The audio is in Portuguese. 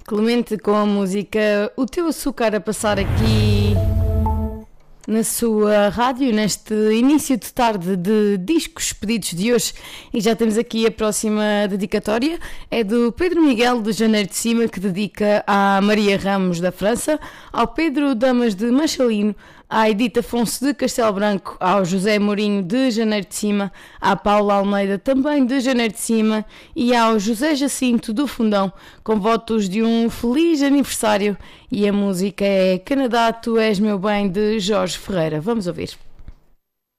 Clemente com a música O Teu Açúcar a passar aqui na sua rádio, neste início de tarde de discos pedidos de hoje. E já temos aqui a próxima dedicatória, é do Pedro Miguel de Janeiro de Cima, que dedica à Maria Ramos da França, ao Pedro Damas de Machalino, à Edith Afonso de Castelo Branco, ao José Mourinho de Janeiro de Cima, à Paula Almeida também de Janeiro de Cima e ao José Jacinto do Fundão, com votos de um feliz aniversário. E a música é Canadá, Tu És Meu Bem, de Jorge Ferreira. Vamos ouvir.